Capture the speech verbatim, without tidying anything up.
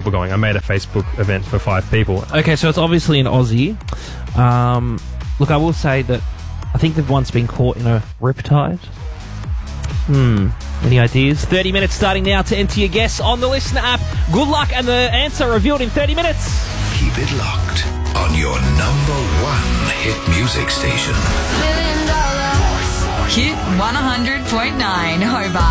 people going. I made a Facebook event for five people. Okay, so it's obviously an Aussie. Um, look, I will say that I think they've once been caught in a riptide. Hmm. Any ideas? thirty minutes starting now to enter your guess on the Listener app. Good luck, and the answer revealed in thirty minutes. Keep it locked on your number one hit music station. Hit one hundred point nine Hobart.